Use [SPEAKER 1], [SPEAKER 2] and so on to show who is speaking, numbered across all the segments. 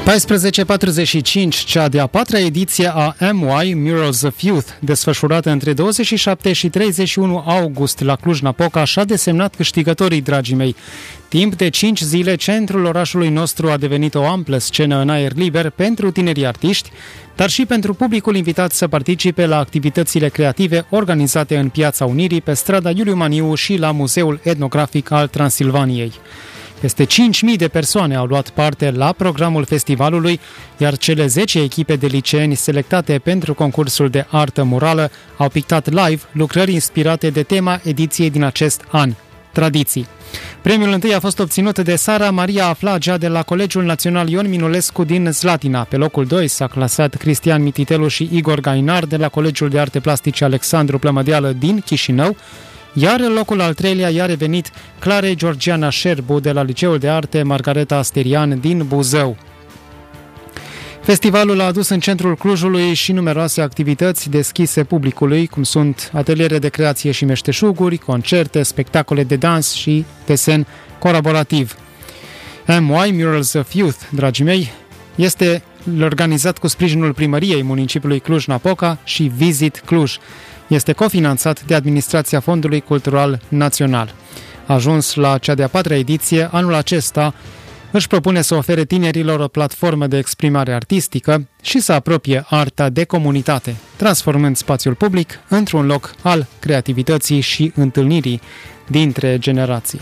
[SPEAKER 1] 14:45, cea de-a patra ediție a MY Murals of Youth, desfășurată între 27 și 31 august la Cluj-Napoca, și-a desemnat câștigătorii, dragii mei. Timp de 5 zile, centrul orașului nostru a devenit o amplă scenă în aer liber pentru tinerii artiști, dar și pentru publicul invitat să participe la activitățile creative organizate în Piața Unirii, pe strada Iuliu Maniu și la Muzeul Etnografic al Transilvaniei. Peste 5.000 de persoane au luat parte la programul festivalului, iar cele 10 echipe de liceeni selectate pentru concursul de artă murală au pictat live lucrări inspirate de tema ediției din acest an, tradiții. Premiul întâi a fost obținut de Sara Maria Aflagea de la Colegiul Național Ion Minulescu din Slatina. Pe locul 2 s-a clasat Cristian Mititelu și Igor Gainar de la Colegiul de Arte Plastice Alexandru Plămădeală din Chișinău, iar în locul al treilea i-a revenit Clarei Georgiana Șerbu de la Liceul de Arte Margareta Asterian din Buzău. Festivalul a adus în centrul Clujului și numeroase activități deschise publicului, cum sunt ateliere de creație și meșteșuguri, concerte, spectacole de dans și desen colaborativ. MY Murals of Youth, dragii mei, este organizat cu sprijinul Primăriei Municipiului Cluj-Napoca și Visit Cluj. Este cofinanțat de Administrația Fondului Cultural Național. Ajuns la cea de-a patra ediție, anul acesta își propune să ofere tinerilor o platformă de exprimare artistică și să apropie arta de comunitate, transformând spațiul public într-un loc al creativității și întâlnirii dintre generații.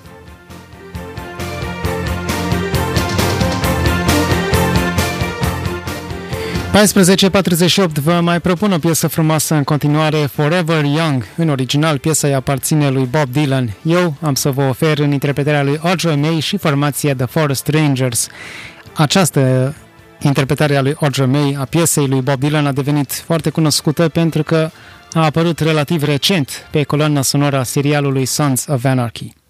[SPEAKER 1] (14:48) Vă mai propun o piesă frumoasă în continuare, Forever Young. În original, piesa îi aparține lui Bob Dylan. Eu am să vă ofer în interpretarea lui Audrey May și formația The Forest Rangers. Această interpretare a lui Audrey May a piesei lui Bob Dylan a devenit foarte cunoscută pentru că a apărut relativ recent pe coloana sonoră a serialului Sons of Anarchy.